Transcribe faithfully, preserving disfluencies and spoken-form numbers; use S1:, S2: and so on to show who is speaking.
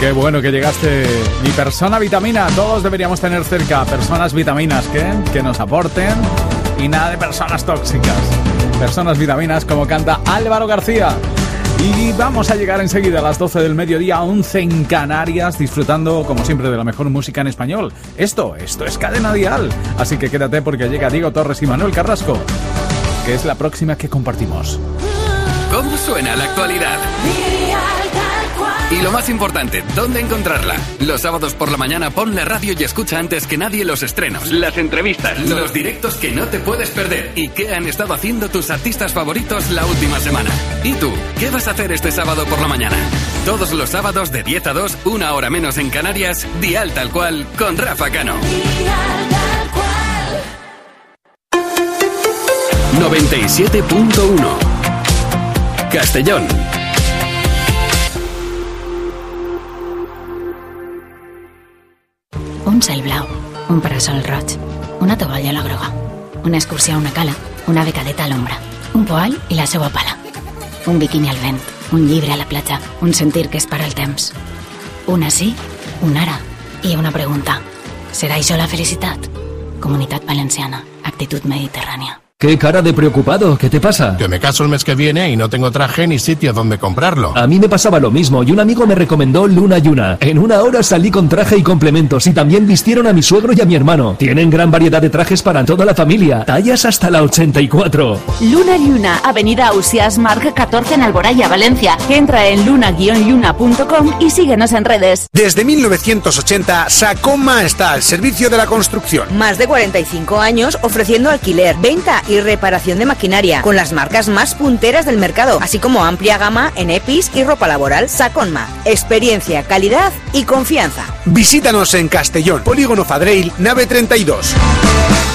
S1: Qué bueno que llegaste. Mi persona vitamina. Todos deberíamos tener cerca personas vitaminas que, que nos aporten. Y nada de personas tóxicas. Personas vitaminas, como canta Álvaro García. Y vamos a llegar enseguida a las doce del mediodía, once en Canarias, disfrutando como siempre de la mejor música en español. Esto, esto es Cadena Dial. Así que quédate porque llega Diego Torres y Manuel Carrasco, que es la próxima que compartimos.
S2: ¿Cómo suena la actualidad? Y lo más importante, ¿dónde encontrarla? Los sábados por la mañana pon la radio y escucha antes que nadie los estrenos, las entrevistas, los directos que no te puedes perder y qué han estado haciendo tus artistas favoritos la última semana. ¿Y tú? ¿Qué vas a hacer este sábado por la mañana? Todos los sábados de diez a dos, una hora menos en Canarias, Dial Tal Cual con Rafa Cano. noventa y siete punto uno Castellón.
S3: Un cel blau, un parasol roig, una tovallola groga, una excursió a una cala, una becadeta a l'ombra, un poal i la seva pala, un biquini al vent, un llibre a la platja, un sentir que es para el temps, un sí, un ara i una pregunta. Serà això la felicitat? Comunitat Valenciana, actitud mediterrània.
S4: ¿Qué cara de preocupado? ¿Qué te pasa?
S5: Que me caso el mes que viene y no tengo traje ni sitio donde comprarlo.
S4: A mí me pasaba lo mismo y un amigo me recomendó Luna Yuna. En una hora salí con traje y complementos y también vistieron a mi suegro y a mi hermano. Tienen gran variedad de trajes para toda la familia, tallas hasta la ochenta y cuatro.
S6: Luna Yuna, avenida Ausias Marc catorce en Alboraya, Valencia. Entra en luna guion yuna punto com y síguenos en redes.
S7: Desde mil novecientos ochenta, Sacoma está al servicio de la construcción.
S8: Más de cuarenta y cinco años ofreciendo alquiler, venta y reparación de maquinaria, con las marcas más punteras del mercado, así como amplia gama en E P I S y ropa laboral. Saconma, experiencia, calidad y confianza.
S7: Visítanos en Castellón, Polígono Fadreil, nave treinta y dos.